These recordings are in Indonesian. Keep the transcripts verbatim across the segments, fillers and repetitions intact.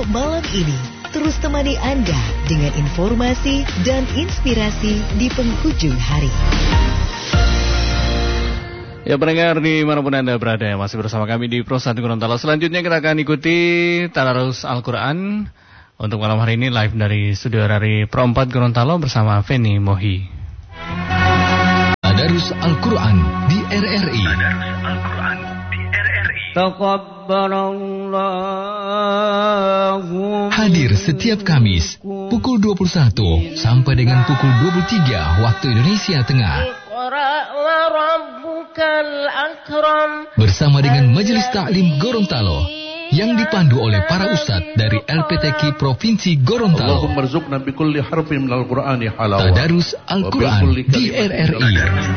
malam ini terus temani Anda dengan informasi dan inspirasi di penghujung hari. Ya pendengar dimanapun Anda berada, masih bersama kami di Pro satu Gorontalo. Selanjutnya kita akan ikuti Tadarus Al-Quran. Untuk malam hari ini live dari studio dari Pro empat Gorontalo bersama Feni Mohi. Tadarus Al-Quran di R R I. Tadarus Al-Quran di R R I. Hadir setiap Kamis pukul dua puluh satu sampai dengan pukul dua puluh tiga waktu Indonesia Tengah. Bersama dengan Majelis Ta'lim Gorontalo yang dipandu oleh para ustadz dari L P T Q Provinsi Gorontalo. Tadarus Al-Quran di R R I.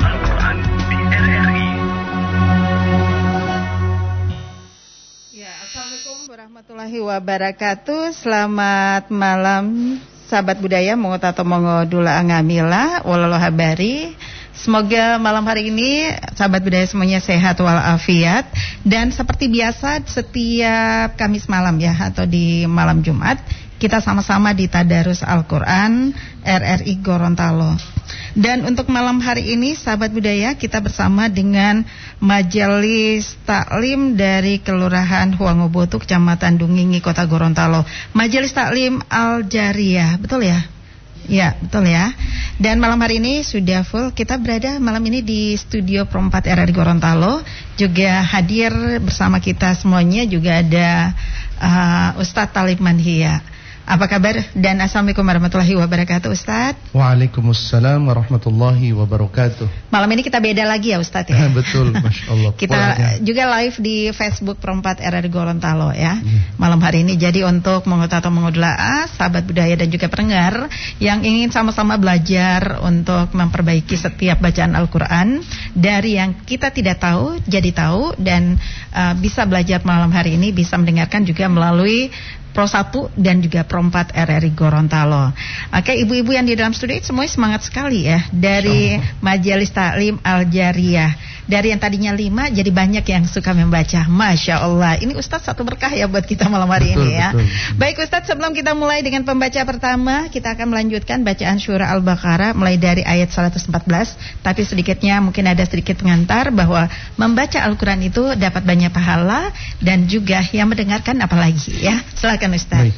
Ya, Assalamualaikum warahmatullahi wabarakatuh. Selamat malam sahabat budaya, mongo tato mongo dula angamila walalo habari. Semoga malam hari ini sahabat budaya semuanya sehat walafiat. Dan seperti biasa setiap Kamis malam ya, atau di malam Jumat, kita sama-sama di Tadarus Al-Quran R R I Gorontalo. Dan untuk malam hari ini sahabat budaya, kita bersama dengan Majelis Taklim dari Kelurahan Huangobotu, Kecamatan Dungingi, Kota Gorontalo. Majelis Taklim Al-Jariyah, betul ya? Ya, betul ya. Dan malam hari ini sudah full. Kita berada malam ini di studio Pro empat R R I Gorontalo. Juga hadir bersama kita semuanya juga ada uh, Ustadz Talib Manhia. Apa kabar dan assalamualaikum warahmatullahi wabarakatuh, Ustadz. Waalaikumsalam warahmatullahi wabarakatuh. Malam ini kita beda lagi ya, Ustadz ya. Betul, Masya Allah. Kita Polanya. Juga live di Facebook Pro empat R R I Gorontalo ya, hmm. malam hari ini. Jadi untuk mengotato mengodulaah, sahabat budaya dan juga pendengar yang ingin sama-sama belajar untuk memperbaiki setiap bacaan Al-Quran, dari yang kita tidak tahu jadi tahu, dan uh, bisa belajar malam hari ini, bisa mendengarkan juga melalui Pro satu dan juga Pro empat R R I Gorontalo. Oke, ibu-ibu yang di dalam studio semuanya semangat sekali ya. Dari Majelis Taklim Al-Jariyah. Dari yang tadinya lima jadi banyak yang suka membaca. Masya Allah. Ini Ustadz satu berkah ya buat kita malam hari betul, ini ya. Betul. Baik Ustadz, sebelum kita mulai dengan pembaca pertama, kita akan melanjutkan bacaan surah Al-Baqarah mulai dari ayat seratus empat belas. Tapi sedikitnya mungkin ada sedikit pengantar bahwa membaca Al-Quran itu dapat banyak pahala, dan juga yang mendengarkan apalagi ya. Silakan Ustaz. Baik.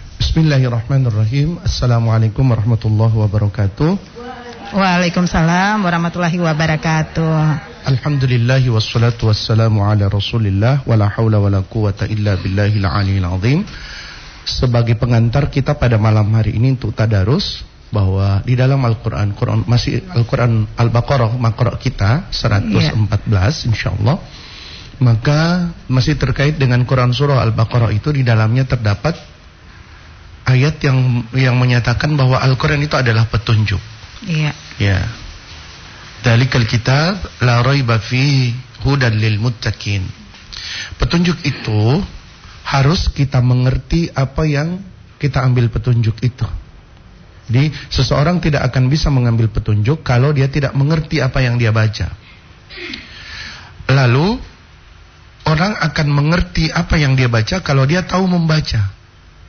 Bismillahirrahmanirrahim. Assalamualaikum warahmatullahi wabarakatuh. Waalaikumsalam warahmatullahi wabarakatuh. Alhamdulillahi wassalatu wassalamu ala rasulillah, wala hawla wala quwata illa billahil aliyil azim. Sebagai pengantar kita pada malam hari ini untuk tadarus, bahwa di dalam Al-Quran, Quran, masih Al-Quran Al-Baqarah makro kita seratus empat belas yeah. insyaallah. Maka masih terkait dengan Quran surah Al-Baqarah itu, di dalamnya terdapat ayat yang yang menyatakan bahwa Al-Quran itu adalah petunjuk. Iya. Ya. Dzalikal kitab la raiba fihi hudan lil muttaqin. Petunjuk itu harus kita mengerti apa yang kita ambil petunjuk itu. Jadi seseorang tidak akan bisa mengambil petunjuk kalau dia tidak mengerti apa yang dia baca. Lalu orang akan mengerti apa yang dia baca kalau dia tahu membaca.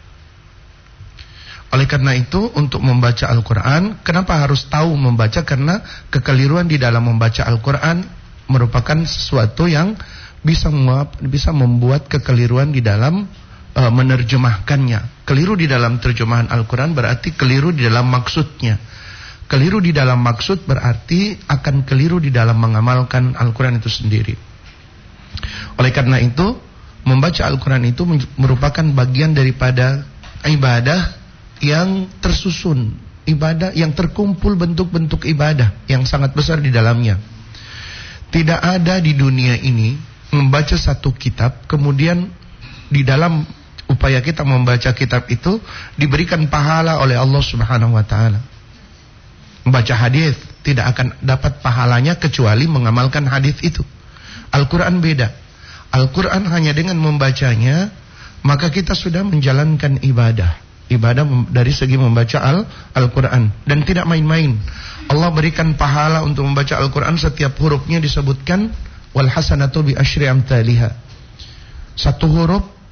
Oleh karena itu, untuk membaca Al-Quran, kenapa harus tahu membaca? Karena kekeliruan di dalam membaca Al-Quran merupakan sesuatu yang bisa bisa membuat kekeliruan di dalam uh, menerjemahkannya. Keliru di dalam terjemahan Al-Quran berarti keliru di dalam maksudnya. Keliru di dalam maksud berarti akan keliru di dalam mengamalkan Al-Quran itu sendiri. Oleh karena itu, membaca Al-Quran itu merupakan bagian daripada ibadah yang tersusun, ibadah yang terkumpul bentuk-bentuk ibadah yang sangat besar di dalamnya. Tidak ada di dunia ini membaca satu kitab, kemudian di dalam upaya kita membaca kitab itu diberikan pahala oleh Allah Subhanahu wa taala. Membaca hadis tidak akan dapat pahalanya kecuali mengamalkan hadis itu. Al-Quran beda. Al-Quran hanya dengan membacanya maka kita sudah menjalankan ibadah. Ibadah dari segi membaca Al- Al-Quran. Dan tidak main-main. Allah berikan pahala untuk membaca Al-Quran, setiap hurufnya disebutkan wal hasanatu bi asyri amthaliha. Satu huruf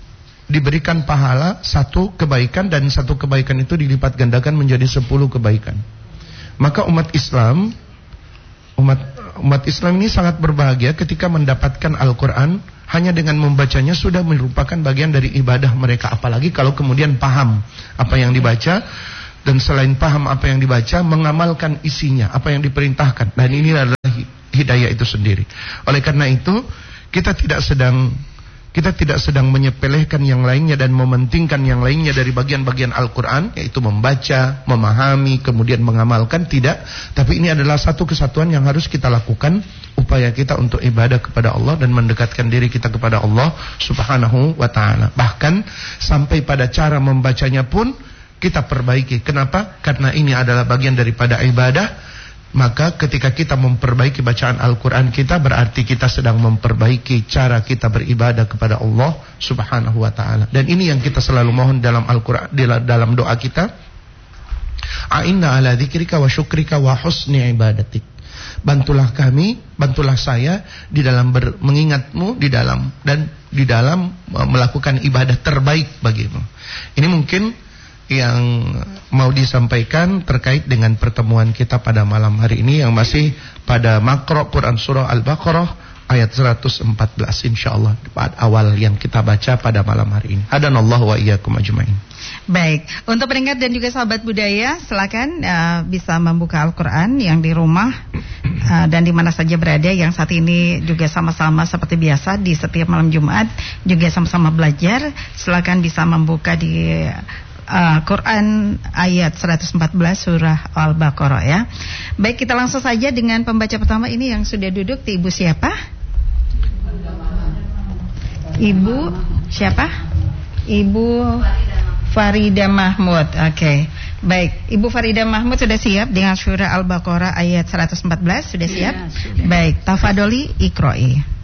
diberikan pahala satu kebaikan, dan satu kebaikan itu dilipat gandakan menjadi sepuluh kebaikan. Maka umat Islam, umat umat Islam ini sangat berbahagia ketika mendapatkan Al-Quran. Hanya dengan membacanya sudah merupakan bagian dari ibadah mereka. Apalagi kalau kemudian paham apa yang dibaca, dan selain paham apa yang dibaca, mengamalkan isinya, apa yang diperintahkan. Dan ini adalah hidayah itu sendiri. Oleh karena itu, kita tidak sedang kita tidak sedang menyepelekan yang lainnya dan mementingkan yang lainnya dari bagian-bagian Al-Quran, yaitu membaca, memahami, kemudian mengamalkan. Tidak. Tapi ini adalah satu kesatuan yang harus kita lakukan, upaya kita untuk ibadah kepada Allah dan mendekatkan diri kita kepada Allah Subhanahu wa ta'ala. Bahkan sampai pada cara membacanya pun kita perbaiki. Kenapa? Karena ini adalah bagian daripada ibadah. Maka ketika kita memperbaiki bacaan Al-Quran kita, berarti kita sedang memperbaiki cara kita beribadah kepada Allah Subhanahu wa ta'ala. Dan ini yang kita selalu mohon dalam Al-Quran, dalam doa kita. A'inna ala dzikrika wa syukrika wa husni ibadatik. Bantulah kami, bantulah saya di dalam ber, mengingatmu, di dalam dan di dalam melakukan ibadah terbaik bagimu. Ini mungkin yang mau disampaikan terkait dengan pertemuan kita pada malam hari ini, yang masih pada makro Quran Surah Al-Baqarah ayat seratus empat belas, insyaallah awal yang kita baca pada malam hari ini. Hadanallahu wa iyyakum ajmain. Baik, untuk pendengar dan juga sahabat budaya, silakan uh, bisa membuka Al-Quran yang di rumah uh, dan di mana saja berada, yang saat ini juga sama-sama seperti biasa di setiap malam Jumat juga sama-sama belajar. Silakan bisa membuka di Uh, Quran ayat seratus empat belas surah Al-Baqarah ya. Baik, kita langsung saja dengan pembaca pertama ini yang sudah duduk. Ibu siapa? Ibu siapa? Ibu Farida Mahmud. Oke. Okay. Baik, Ibu Farida Mahmud sudah siap dengan surah Al-Baqarah ayat seratus empat belas? Sudah siap? Ya, sudah. Baik, tafadholi iqra'i.